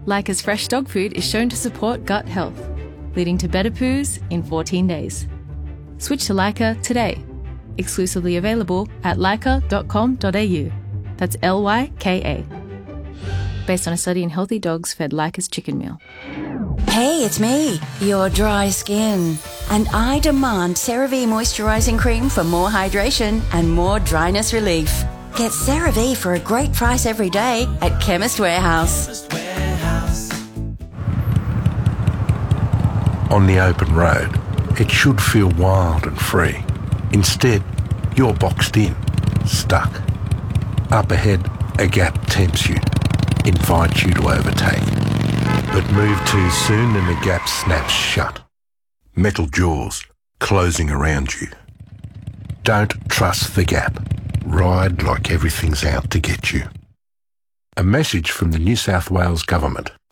Leica's fresh dog food is shown to support gut health, leading to better poos in 14 days. Switch to Leica today. Exclusively available at leica.com.au. That's Lyka. Based on a study in healthy dogs fed Leica's chicken meal. Hey, it's me, your dry skin. And I demand CeraVe Moisturising Cream for more hydration and more dryness relief. Get CeraVe for a great price every day at Chemist Warehouse. On the open road, it should feel wild and free. Instead, you're boxed in, stuck. Up ahead, a gap tempts you, invites you to overtake. But move too soon and the gap snaps shut. Metal jaws closing around you. Don't trust the gap. Ride like everything's out to get you. A message from the New South Wales Government.